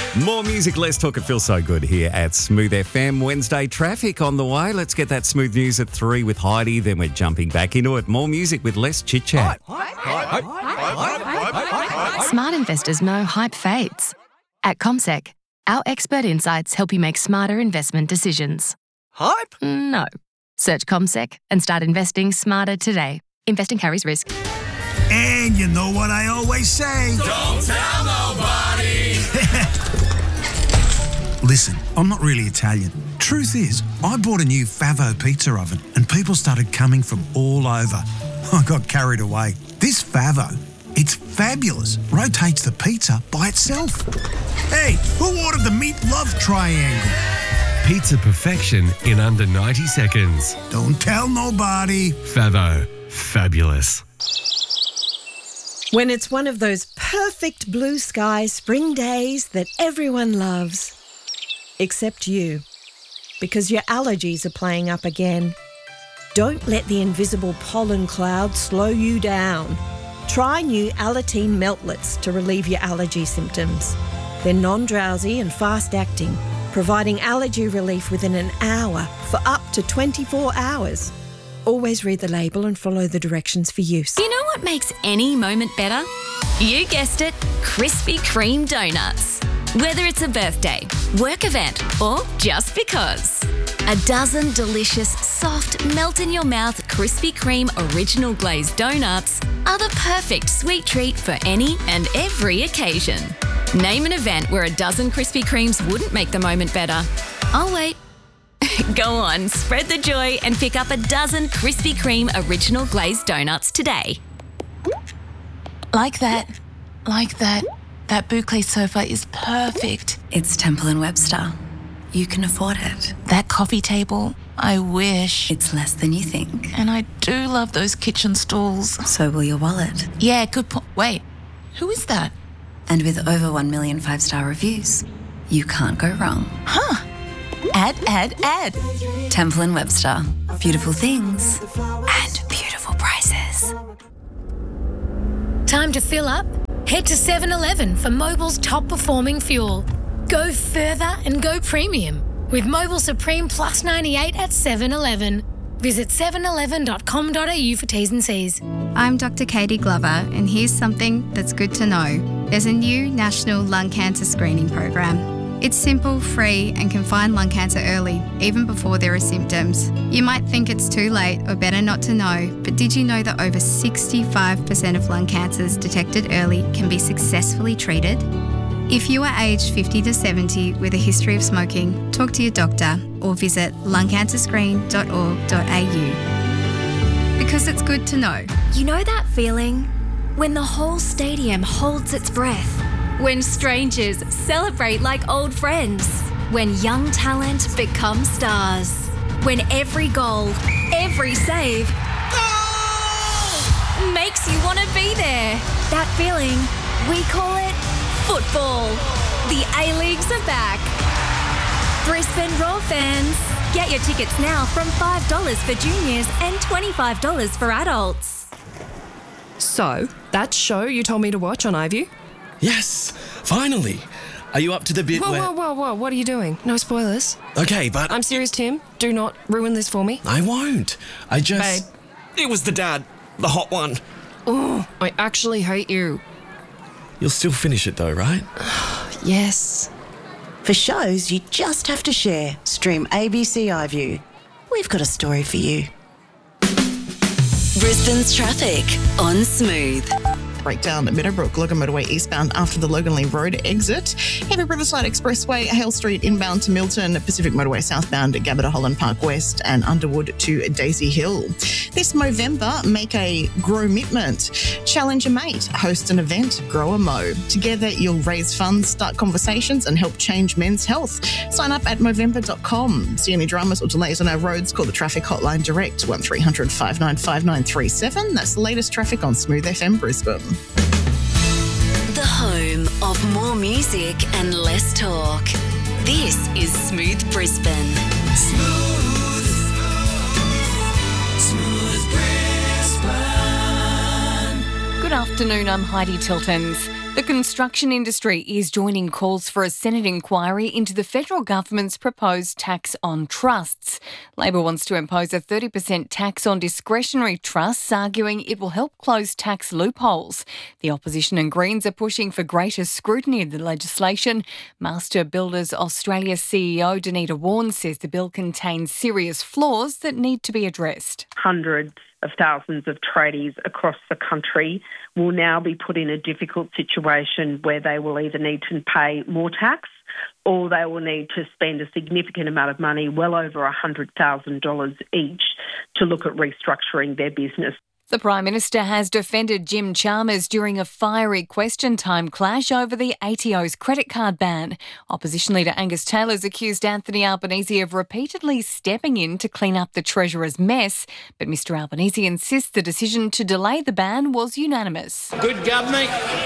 More music, less talk. It feels so good here at Smooth FM. Wednesday traffic on the way. Let's get that smooth news at 3 with Heidi. Then we're jumping back into it. More music with less chit chat. Smart investors know hype fades. At CommSec, our expert insights help you make smarter investment decisions. Hype? No. Search CommSec and start investing smarter today. Investing carries risk. And you know what I always say? Don't tell nobody! Listen, I'm not really Italian. Truth is, I bought a new Favo pizza oven and people started coming from all over. I got carried away. This Favo, it's fabulous. Rotates the pizza by itself. Hey, who ordered the meat love triangle? Pizza perfection in under 90 seconds. Don't tell nobody. Favo. Fabulous. When it's one of those perfect blue sky spring days that everyone loves. Except you. Because your allergies are playing up again. Don't let the invisible pollen cloud slow you down. Try new Alateen Meltlets to relieve your allergy symptoms. They're non-drowsy and fast-acting, providing allergy relief within an hour for up to 24 hours. Always read the label and follow the directions for use. You know what makes any moment better? You guessed it, Krispy Kreme donuts. Whether it's a birthday, work event, or just because. A dozen delicious, soft, melt-in-your-mouth Krispy Kreme original glazed donuts are the perfect sweet treat for any and every occasion. Name an event where a dozen Krispy Kremes wouldn't make the moment better. I'll wait. Go on, spread the joy and pick up a dozen Krispy Kreme original glazed donuts today. Like that. That boucle sofa is perfect. It's Temple & Webster. You can afford it. That coffee table, I wish. It's less than you think. And I do love those kitchen stools. So will your wallet. Yeah, good point. Wait, who is that? And with over 1 million 5-star reviews, you can't go wrong. Huh. Add. Temple & Webster. Beautiful things and beautiful prices. Time to fill up? Head to 7-Eleven for Mobil's top-performing fuel. Go further and go premium with Mobil Supreme Plus 98 at 7-Eleven. Visit 7eleven.com.au for T's and C's. I'm Dr. Katie Glover, and here's something that's good to know. There's a new national lung cancer screening program. It's simple, free, and can find lung cancer early, even before there are symptoms. You might think it's too late or better not to know, but did you know that over 65% of lung cancers detected early can be successfully treated? If you are aged 50 to 70 with a history of smoking, talk to your doctor or visit lungcancerscreen.org.au. Because it's good to know. You know that feeling? When the whole stadium holds its breath. When strangers celebrate like old friends. When young talent becomes stars. When every goal, every save makes you want to be there. That feeling, we call it football. The A-Leagues are back. Brisbane Roar fans, get your tickets now from $5 for juniors and $25 for adults. So, that show you told me to watch on iView? Yes, finally. Are you up to the bit where... Whoa, what are you doing? No spoilers. Okay, but... I'm serious, Tim. Do not ruin this for me. I won't. I just... Babe. It was the dad. The hot one. Oh, I actually hate you. You'll still finish it though, right? Yes. For shows you just have to share, stream ABC iView. We've got a story for you. Brisbane's traffic on Smooth. Breakdown at Meadowbrook, Logan Motorway eastbound after the Logan Lee Road exit. Heavy Riverside Expressway, Hale Street inbound to Milton, Pacific Motorway southbound at Gabba to Holland Park West and Underwood to Daisy Hill. This Movember, make a grow mitment. Challenge a mate, host an event, grow a mo. Together you'll raise funds, start conversations and help change men's health. Sign up at Movember.com. See any dramas or delays on our roads, call the traffic hotline direct 1300 595937. That's the latest traffic on Smooth FM Brisbane. The home of more music and less talk. This is Smooth Brisbane. Smooth Brisbane. Good afternoon, I'm Heidi Tiltons. The construction industry is joining calls for a Senate inquiry into the federal government's proposed tax on trusts. Labor wants to impose a 30% tax on discretionary trusts, arguing it will help close tax loopholes. The opposition and Greens are pushing for greater scrutiny of the legislation. Master Builders Australia CEO Danita Warren says the bill contains serious flaws that need to be addressed. Hundreds of thousands of tradies across the country will now be put in a difficult situation where they will either need to pay more tax or they will need to spend a significant amount of money, well over $100,000 each, to look at restructuring their business. The Prime Minister has defended Jim Chalmers during a fiery question time clash over the ATO's credit card ban. Opposition leader Angus Taylor's accused Anthony Albanese of repeatedly stepping in to clean up the Treasurer's mess, but Mr Albanese insists the decision to delay the ban was unanimous. Good government,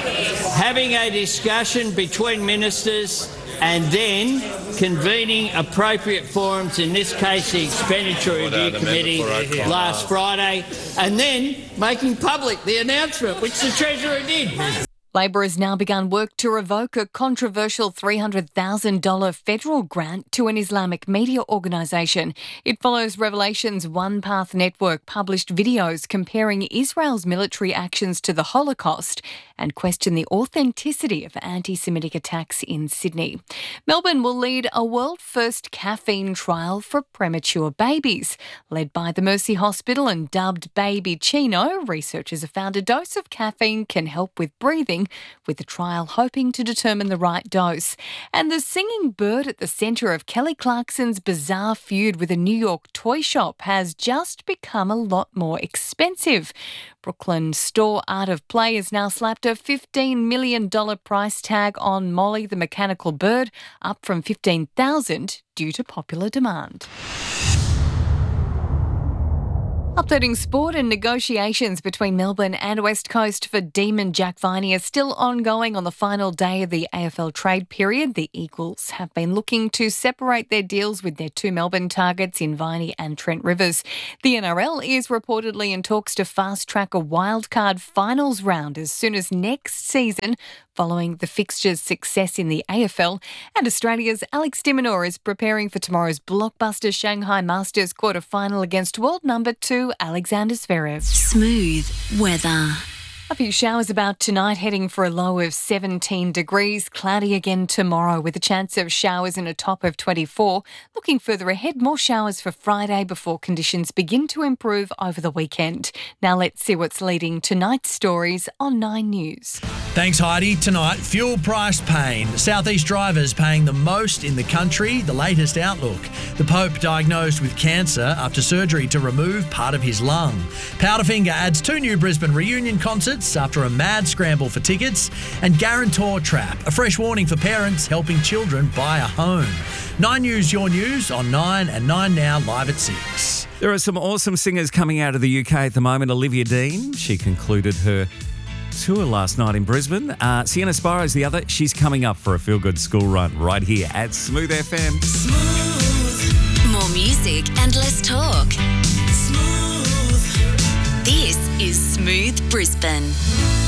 having a discussion between ministers and then convening appropriate forums, in this case the Expenditure Review Committee last Friday, and then making public the announcement, which the Treasurer did. Labor has now begun work to revoke a controversial $300,000 federal grant to an Islamic media organisation. It follows Revelation's One Path Network published videos comparing Israel's military actions to the Holocaust and question the authenticity of anti-Semitic attacks in Sydney. Melbourne will lead a world-first caffeine trial for premature babies. Led by the Mercy Hospital and dubbed Baby Chino, researchers have found a dose of caffeine can help with breathing, with the trial hoping to determine the right dose. And the singing bird at the centre of Kelly Clarkson's bizarre feud with a New York toy shop has just become a lot more expensive. Brooklyn store Art of Play has now slapped a $15 million price tag on Molly the mechanical bird, up from $15,000 due to popular demand. Updating sport, and negotiations between Melbourne and West Coast for Demon Jack Viney are still ongoing on the final day of the AFL trade period. The Eagles have been looking to separate their deals with their two Melbourne targets in Viney and Trent Rivers. The NRL is reportedly in talks to fast-track a wildcard finals round as soon as next season, following the fixture's success in the AFL. And Australia's Alex de Minaur is preparing for tomorrow's blockbuster Shanghai Masters quarter-final against world number 2 Alexander Zverev. Smooth weather. A few showers about tonight, heading for a low of 17 degrees. Cloudy again tomorrow with a chance of showers and a top of 24. Looking further ahead, more showers for Friday before conditions begin to improve over the weekend. Now let's see what's leading tonight's stories on 9 News. Thanks, Heidi. Tonight, fuel price pain. Southeast drivers paying the most in the country. The latest outlook. The Pope diagnosed with cancer after surgery to remove part of his lung. Powderfinger adds 2 new Brisbane reunion concerts after a mad scramble for tickets. And Guarantor Trap, a fresh warning for parents helping children buy a home. 9 News, your news on 9 and 9 Now, live at 6. There are some awesome singers coming out of the UK at the moment. Olivia Dean, she concluded her tour last night in Brisbane. Sienna Sparrow's the other. She's coming up for a feel-good school run right here at Smooth FM. Smooth. More music and less talk. Smooth. This is Smooth Brisbane.